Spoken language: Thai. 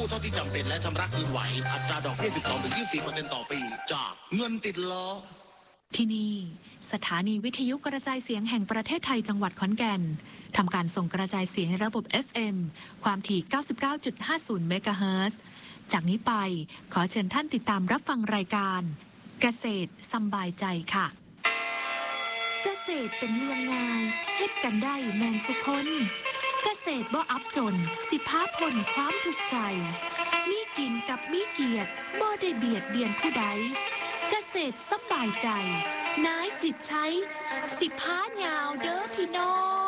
กู้เท่าที่จำเป็นและชำระคืนไหวอัตราดอกเบี้ย 12-24% ต่อปีจากเงินติดล้อที่นี่สถานีวิทยุกระจายเสียงแห่งประเทศไทยจังหวัดขอนแก่นทำการส่งกระจายเสียงในระบบ FM ความถี่ 99.50 เมกะเฮิรตซ์จากนี้ไปขอเชิญท่านติดตามรับฟังรายการเกษตรสำบายใจค่ะเกษตรเป็นเรื่องง่ายเฮ็ดกันได้แมนสุคนเกษตรบ่อับจนสิพาพ้นความทุกข์ใจมีกินกับมีเกียรติบ่ได้เบียดเบียนผู้ใดเกษตรสำบายใจนายกฤษชัยสิพายาวเด้อพี่น้อง